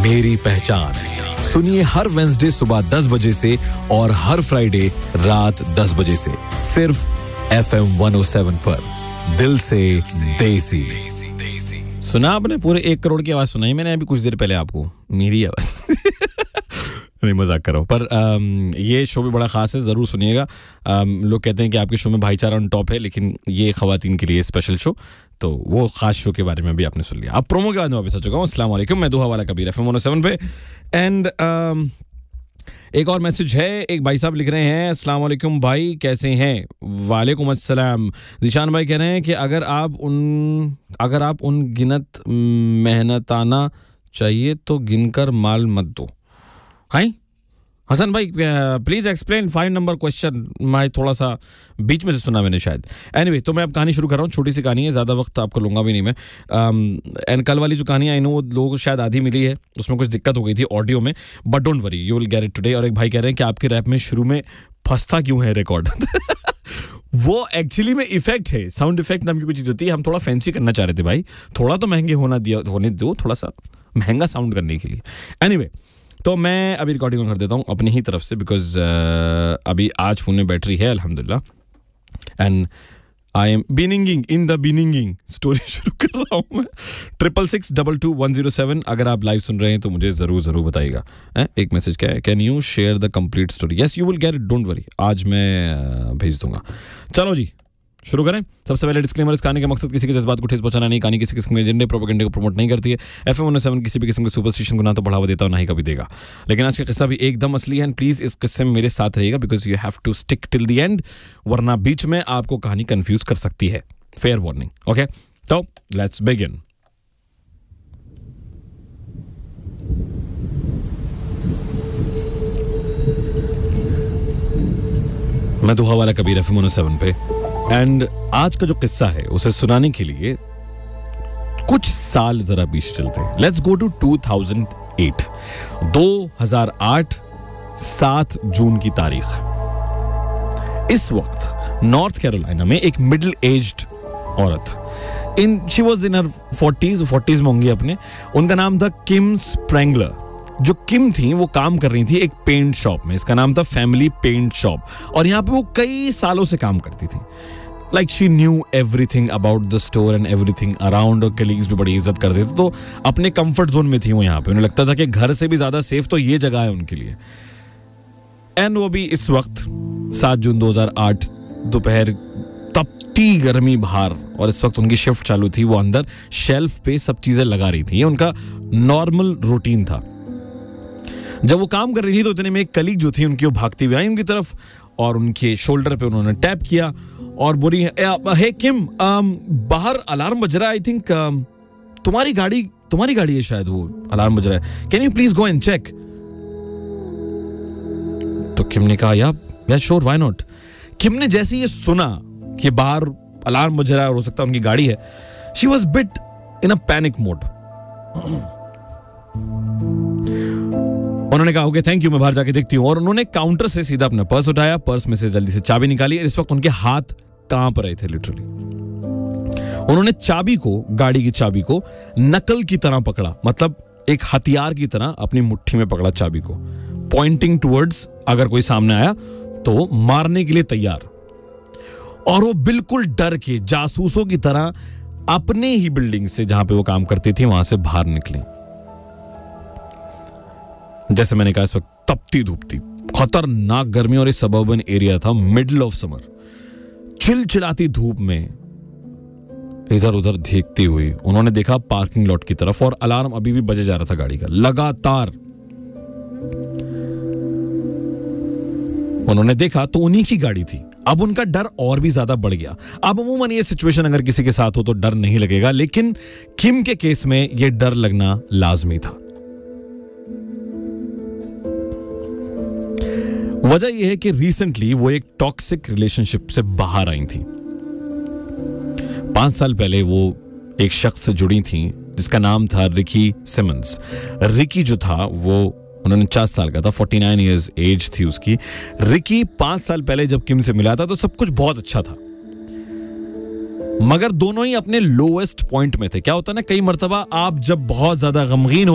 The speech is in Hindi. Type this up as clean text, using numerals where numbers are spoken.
मेरी पहचान। सुनिए हर वेडनेसडे सुबह 10 बजे से और हर फ्राइडे रात 10 बजे से सिर्फ FM 107 पर। दिल से देसी। सुना आपने पूरे 1 करोड़ की आवाज सुनाई मैंने अभी कुछ देर पहले आपको, मेरी आवाज। नहीं, मजाक कर रहा हूँ, पर ये शो भी बड़ा खास है, ज़रूर सुनिएगा। लोग कहते हैं कि आपके शो में भाईचारा ऑन टॉप है, लेकिन ये ख़वातीन के लिए स्पेशल शो, तो वो ख़ास शो के बारे में भी आपने सुन लिया। अब प्रोमो के बाद मैं वापस आ चुका हूँ। अस्सलाम वालेकुम, मैं दुहा वाला कबीर FM 107 पे। एंड एक और मैसेज है, एक भाई साहब लिख रहे हैं, अस्सलाम वालेकुम भाई, कैसे हैं? वालेकुम अस्सलाम। जिशान भाई कह रहे हैं कि अगर आप उन गिनत मेहनताना चाहिए तो गिनकर माल मत दो। हाय हसन भाई, प्लीज एक्सप्लेन 5 नंबर क्वेश्चन। मैं थोड़ा सा बीच में से सुना मैंने शायद। एनीवे, तो मैं अब कहानी शुरू कर रहा हूँ। छोटी सी कहानी है, ज़्यादा वक्त आपको लूँगा भी नहीं मैं। एंड कल वाली जो कहानी आई नो वो लोगों को शायद आधी मिली है, उसमें कुछ दिक्कत हो गई थी ऑडियो में, but don't worry, you will get it today. और एक भाई कह रहे हैं कि आपके रैप में शुरू में फंसता क्यों है रिकॉर्ड? वो एक्चुअली में इफेक्ट है, साउंड इफेक्ट नाम की कोई चीज़ होती है, हम थोड़ा फैंसी करना चाह रहे थे भाई, थोड़ा तो महंगे होने दो, थोड़ा सा महंगा साउंड करने के लिए। एनीवे, तो मैं अभी रिकॉर्डिंग कर देता हूँ अपनी ही तरफ से, बिकॉज अभी आज फ़ोन में बैटरी है अल्हम्दुलिल्लाह। एंड आई एम बिनिंगिंग स्टोरी शुरू कर रहा हूँ मैं। 666222107। अगर आप लाइव सुन रहे हैं तो मुझे ज़रूर बताइएगा। एक मैसेज क्या है, can you share the complete story? Yes, you will get it, don't worry, आज मैं भेज दूंगा। चलो जी शुरू करें। सबसे पहले डिस्क्लेमर, इस कहानी का मकसद किसी के जज्बात को ठेस पहुंचाना नहीं। कहानी किसी किस्म के एजेंडे प्रोपेगेंडे को प्रमोट नहीं करती है। FM 107 किसी भी किस्म के सुपरस्टिशन को ना तो बढ़ावा देता और ना ही कभी देगा। लेकिन आज का किस्सा भी एकदम असली है। प्लीज इस किस्से में मेरे साथ रहिएगा, because you have to stick till the end, वरना बीच में आपको कहानी कंफ्यूज कर सकती है। Fair warning, okay? तो लेट्स बिगिन। मैं दुहा वाला कबीर FM 107 पे। एंड आज का जो किस्सा है उसे सुनाने के लिए कुछ साल जरा पीछे चलते हैं। Let's go to 2008। 2008 7 जून की तारीख। इस वक्त नॉर्थ कैरोलिना में एक मिडिल एज्ड औरत, she was in her 40s में होंगी अपने। उनका नाम था किम स्प्रैंगलर। जो किम थी वो काम कर रही थी एक पेंट शॉप में, इसका नाम था फैमिली पेंट शॉप, और यहाँ पे वो कई सालों से काम करती थी। Like she knew everything about the store and everything around, और कलीग्स भी बड़ी इज्जत करते थे, तो अपने कंफर्ट जोन में थी वो यहाँ पे। उन्हें लगता था कि घर से भी ज्यादा सेफ तो ये जगह है उनके लिए। एंड वो भी इस वक्त 7 जून 2008 दोपहर, तपती गर्मी बाहर, और इस वक्त उनकी शिफ्ट चालू थी। वो अंदर शेल्फ पे सब चीजें लगा रही थी, ये उनका नॉर्मल रूटीन था। जब वो काम कर रही थी तो इतने में एक कलीग जो थी उनकी, वो भागती हुई आई उनकी तरफ, और उनके शोल्डर पे उन्होंने टैप किया और बोली, हे किम, बाहर अलार्म बज रहा है, आई थिंक तुम्हारी गाड़ी है शायद, वो अलार्म बज रहा है, can you please go and check? तो किम ने कहा, या श्योर, व्हाई नॉट। किम ने जैसे ये सुना कि बाहर अलार्म बज रहा है और हो सकता है उनकी गाड़ी है, she was bit in a panic mode. उन्होंने कहा, ओके थैंक यू, मैं बाहर जाके देखती हूँ। और उन्होंने काउंटर से सीधा अपना पर्स उठाया, पर्स में से जल्दी से चाबी निकाली। इस वक्त उनके हाथ कांप रहे थे लिटरली। उन्होंने गाड़ी की चाबी को नकल की तरह पकड़ा, मतलब एक हथियार की तरह अपनी मुट्ठी में पकड़ा चाबी को, पॉइंटिंग टुवर्ड्स अगर कोई सामने आया तो मारने के लिए तैयार। और वो बिल्कुल डर के जासूसों की तरह अपने ही बिल्डिंग से, जहां पे वो काम करती थी, वहां से बाहर निकले। जैसे मैंने कहा, इस वक्त तपती धूपती खतरनाक गर्मी, और ये सबर्बन एरिया था, मिडिल ऑफ समर। चिलचिलाती धूप में इधर उधर देखती हुई उन्होंने देखा पार्किंग लॉट की तरफ, और अलार्म अभी भी बजे जा रहा था गाड़ी का लगातार। उन्होंने देखा तो उन्हीं की गाड़ी थी। अब उनका डर और भी ज्यादा बढ़ गया। अब अमूमन ये सिचुएशन अगर किसी के साथ हो तो डर नहीं लगेगा, लेकिन किम के केस में यह डर लगना लाजमी था। वजह यह है कि रिसेंटली वो एक टॉक्सिक रिलेशनशिप से बाहर आई थी। 5 साल पहले वो एक शख्स से जुड़ी थी जिसका नाम था रिकी सिमंस। रिकी जो था वो 49 साल का था, 49 इयर्स एज थी उसकी। रिकी 5 साल पहले जब किम से मिला था तो सब कुछ बहुत अच्छा था, मगर दोनों ही अपने लोएस्ट पॉइंट में थे। क्या होता है ना, कई मर्तबा आप जब बहुत ज्यादा गमगीन